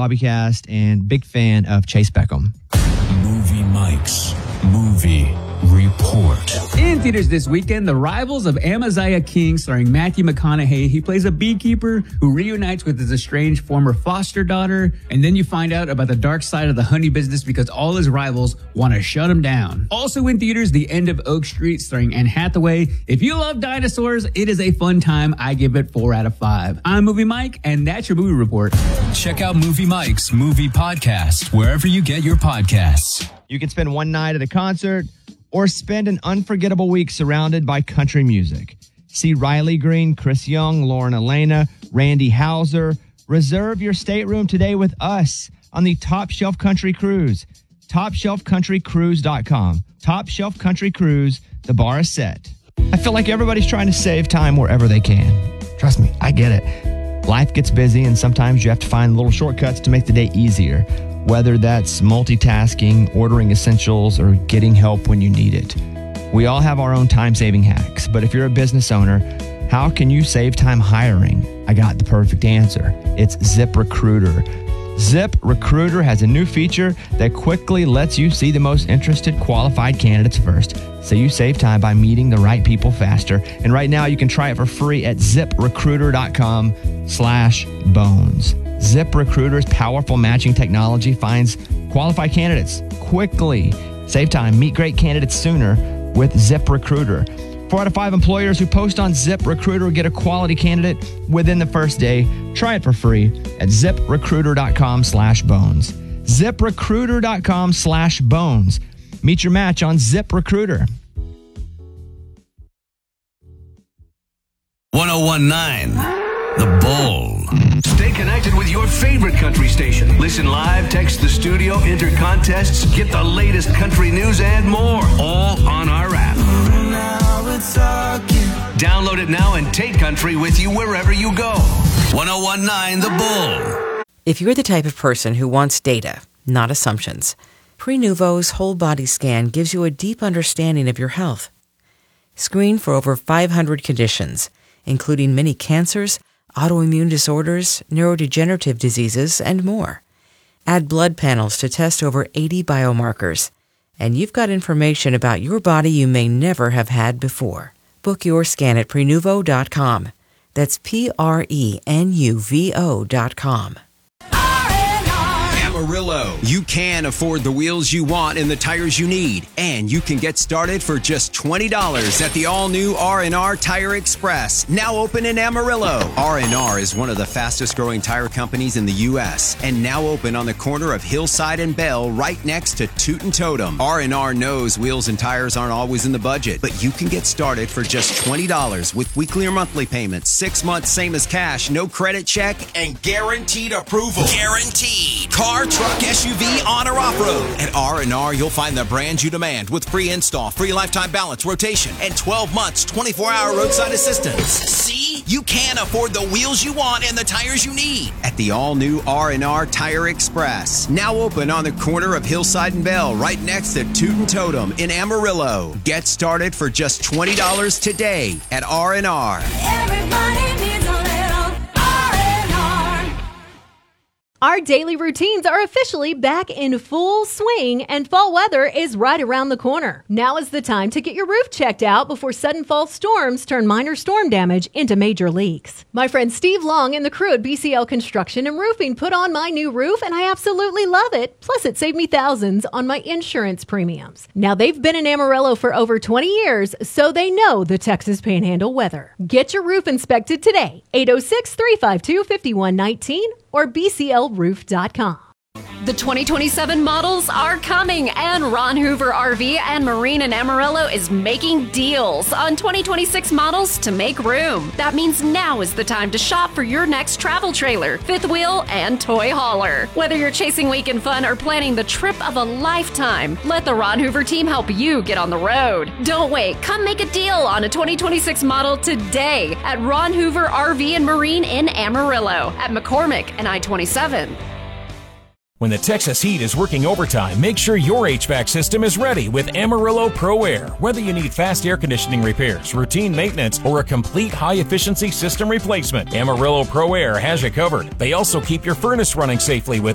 Hobbycast and big fan of Chase Beckham. Movie Mike's Movie Report. In theaters this weekend, The Rivals of Amaziah King, starring Matthew McConaughey. He plays a beekeeper who reunites with his estranged former foster daughter, and then you find out about the dark side of the honey business because all his rivals want to shut him down. Also in theaters, The End of Oak Street, starring Anne Hathaway. If you love dinosaurs, it is a fun time. I give it 4 out of 5. I'm Movie Mike, and that's your movie report. Check out Movie Mike's Movie Podcast wherever you get your podcasts. You can spend one night at a concert or spend an unforgettable week surrounded by country music. See Riley Green, Chris Young, Lauren Elena, Randy Houser. Reserve your stateroom today with us on the Top Shelf Country Cruise. TopShelfCountryCruise.com. Top Shelf Country Cruise. The bar is set. I feel like everybody's trying to save time wherever they can. Trust me, I get it. Life gets busy and sometimes you have to find little shortcuts to make the day easier. Whether that's multitasking, ordering essentials, or getting help when you need it. We all have our own time-saving hacks, but if you're a business owner, how can you save time hiring? I got the perfect answer. It's ZipRecruiter. ZipRecruiter has a new feature that quickly lets you see the most interested qualified candidates first, so you save time by meeting the right people faster. And right now, you can try it for free at ZipRecruiter.com/bones. ZipRecruiter's powerful matching technology finds qualified candidates quickly. Save time, meet great candidates sooner with ZipRecruiter. 4 out of 5 employers who post on ZipRecruiter get a quality candidate within the first day. Try it for free at ZipRecruiter.com/bones. ZipRecruiter.com/bones. Meet your match on ZipRecruiter. 1019 The Bull. Stay connected with your favorite country station. Listen live, text the studio, enter contests, get the latest country news and more, all on our app. Download it now and take country with you wherever you go. 1019 The Bull. If you're the type of person who wants data, not assumptions, Prenuvo's whole body scan gives you a deep understanding of your health. Screen for over 500 conditions, including many cancers, autoimmune disorders, neurodegenerative diseases, and more. Add blood panels to test over 80 biomarkers, and you've got information about your body you may never have had before. Book your scan at Prenuvo.com. That's Prenuvo.com. Amarillo. You can afford the wheels you want and the tires you need, and you can get started for just $20 at the all-new R&R Tire Express, now open in Amarillo. R&R is one of the fastest-growing tire companies in the U.S., and now open on the corner of Hillside and Bell, right next to Toot and Totem. R&R knows wheels and tires aren't always in the budget, but you can get started for just $20 with weekly or monthly payments, 6 months same as cash, no credit check, and guaranteed approval. Guaranteed. Car, truck, SUV, on or off-road. At R&R, you'll find the brand you demand with free install, free lifetime balance, rotation, and 12 months, 24-hour roadside assistance. See? You can afford the wheels you want and the tires you need at the all-new R&R Tire Express. Now open on the corner of Hillside and Bell, right next to Toot and Totem in Amarillo. Get started for just $20 today at R&R. Everybody needs a little R&R. Our daily routines are officially back in full swing, and fall weather is right around the corner. Now is the time to get your roof checked out before sudden fall storms turn minor storm damage into major leaks. My friend Steve Long and the crew at BCL Construction and Roofing put on my new roof, and I absolutely love it. Plus, it saved me thousands on my insurance premiums. Now, they've been in Amarillo for over 20 years, so they know the Texas Panhandle weather. Get your roof inspected today. 806-352-5119 or BCLRoof.com. The 2027 models are coming, and Ron Hoover RV and Marine in Amarillo is making deals on 2026 models to make room. That means now is the time to shop for your next travel trailer, fifth wheel, and toy hauler. Whether you're chasing weekend fun or planning the trip of a lifetime, let the Ron Hoover team help you get on the road. Don't wait. Come make a deal on a 2026 model today at Ron Hoover RV and Marine in Amarillo at McCormick and I-27. When the Texas heat is working overtime, make sure your HVAC system is ready with Amarillo Pro Air. Whether you need fast air conditioning repairs, routine maintenance, or a complete high-efficiency system replacement, Amarillo Pro Air has you covered. They also keep your furnace running safely with